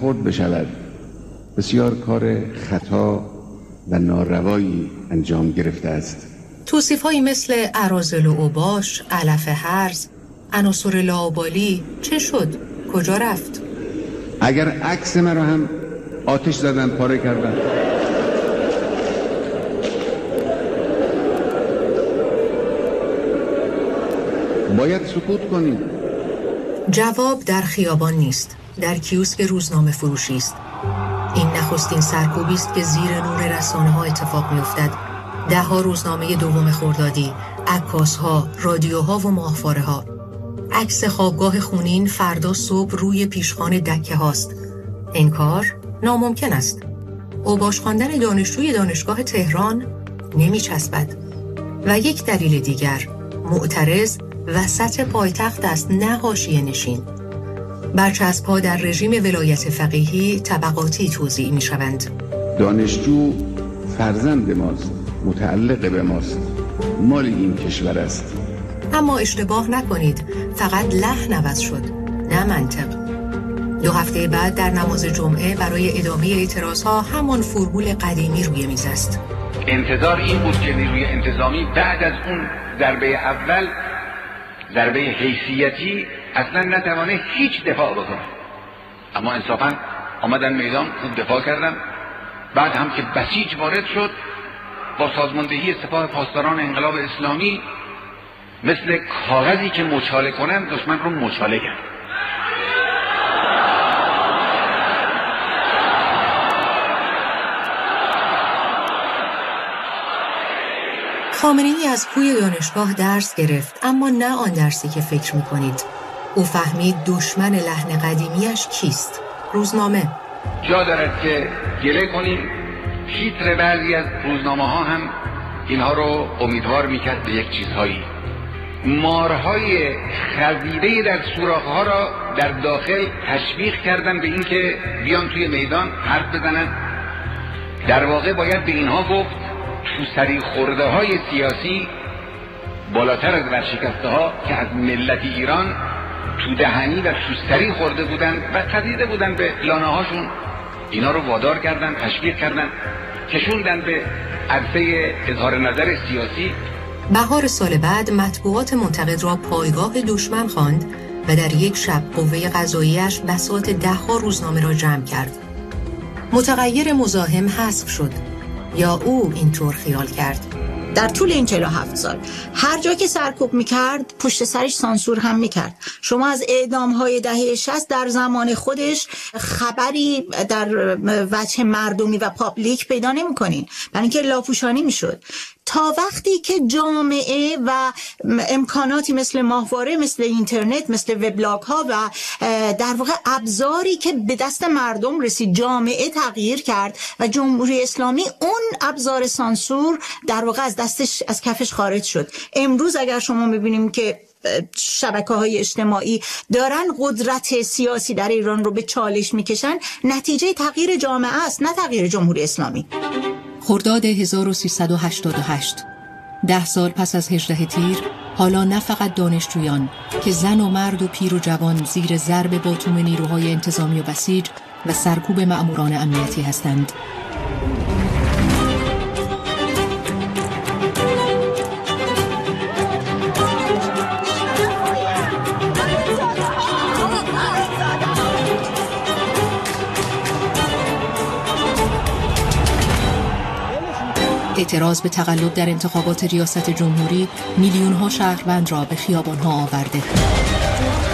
خرد بشود بسیار کار خطا و ناروایی انجام گرفته است. توصیف‌هایی مثل اراذل و اوباش، علف هرز، عناصر لاابالی چه شد؟ کجا رفت؟ اگر عکس مرا هم آتش زدن، پاره کردن. باید سکوت کنیم. جواب در خیابان نیست، در کیوسک روزنامه فروشی است. این نخستین سرکوبی است که زیر نور رسانه‌ها اتفاق می‌افتد. 10 روزنامه دوم خردادی، عکاس‌ها، رادیوها و ماهواره‌ها. عکس خوابگاه خونین فردا صبح روی پیشخوان دکه هاست. این کار ناممکن است. اوباش خواندن دانشجوی دانشگاه تهران نمی‌چسبد. و یک دلیل دیگر، معترض وسط پایتخت است، نه حاشیه نشین. برچسب‌ها در رژیم ولایت فقیهی طبقاتی توزیع می‌شوند. دانشجو فرزند ماست، متعلق به ماست، مال این کشور است. اما اشتباه نکنید، فقط لحن عوض شد، نه منطق. 2 هفته بعد در نماز جمعه برای ادامه اعتراضها همان فرمول قدیمی روی میز است. انتظار این بود که نیروی انتظامی بعد از اون ضربه اول، ضربه حیثیتی، اصلا نتوانه هیچ دفاع بکنه. اما انصافا آمدن میدان، خوب دفاع کردن. بعد هم که بسیج وارد شد، با سازماندهی سپاه پاسداران انقلاب اسلامی مثل کاغذی که مچاله کنن دشمن رو مچاله کرد. خامنه‌ای از کوی دانشگاه درس گرفت، اما نه آن درسی که فکر می‌کنید. او فهمید دشمن لحن قدیمیش کیست؟ روزنامه. جا دارد که گله کنیم. تیتر بعضی از روزنامه‌ها هم اینها رو امیدوار می‌کرد به یک چیزهایی. مارهای خزیده در سوراخ‌ها را در داخل تشویق کردن به اینکه بیان توی میدان حرف بزنن. در واقع باید به اینها گفت تو سری خورده های سیاسی بالاتر از ورشکسته ها که از ملت ایران تو دهنی و تو سری خورده بودن و خزیده بودن به لانه هاشون، اینا رو وادار کردن، تشویق کردن، کشوندن به عرصه اظهار نظر سیاسی. بهار سال بعد مطبوعات منتقد را پایگاه دشمن خواند و در یک شب قوه قضاییش بساط 10 روزنامه را جمع کرد. متغیر مزاحم حذف شد یا او اینطور خیال کرد؟ در طول این 47 سال هر جا که سرکوب میکرد پشت سرش سانسور هم میکرد. شما از اعدام‌های دهه 60 در زمان خودش خبری در وجه مردمی و پابلیک پیدا نمی‌کنین، برای اینکه لاپوشانی میشد. تا وقتی که جامعه و امکاناتی مثل ماهواره، مثل اینترنت، مثل وبلاگ ها و در واقع ابزاری که به دست مردم رسید، جامعه تغییر کرد و جمهوری اسلامی اون ابزار سانسور در واقع از کفش خارج شد. امروز اگر شما می‌بینیم که شبکه‌های اجتماعی دارن قدرت سیاسی در ایران رو به چالش میکشن، نتیجه تغییر جامعه است، نه تغییر جمهوری اسلامی. خرداد 1388، 10 سال پس از 18 تیر، حالا نه فقط دانشجویان که زن و مرد و پیر و جوان زیر ضرب باتوم نیروهای انتظامی و بسیج و سرکوب مأموران امنیتی هستند. اعتراض به تقلب در انتخابات ریاست جمهوری میلیون‌ها شهروند را به خیابان‌ها آورده.